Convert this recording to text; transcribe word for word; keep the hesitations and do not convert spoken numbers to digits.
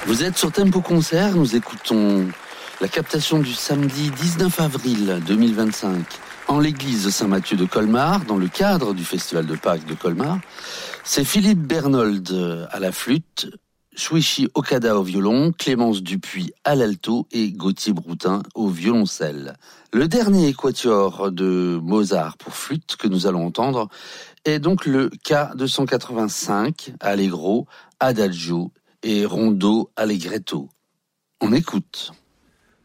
Vous êtes sur Tempo Concert, nous écoutons la captation du samedi dix-neuf avril deux mille vingt-cinq en l'église Saint-Mathieu de Colmar, dans le cadre du Festival de Pâques de Colmar. C'est Philippe Bernold à la flûte, Shuichi Okada au violon, Clémence Dupuis à l'alto et Gauthier Broutin au violoncelle. Le dernier quatuor de Mozart pour flûte que nous allons entendre est donc le K deux cent quatre-vingt-cinq, Allegro, Adagio et Rondo Allegretto. On écoute.